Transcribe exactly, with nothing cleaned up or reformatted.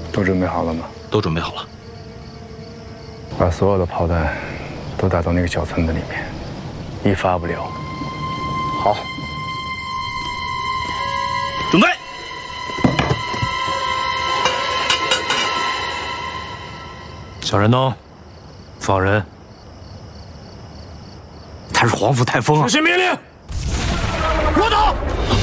都准备好了吗？ 都准备好了。 把所有的炮弹都打到那个小村子里面，一发不留。 好。准备。 小人呢？放人。 他是皇甫太峰啊！ 执行命令。我走。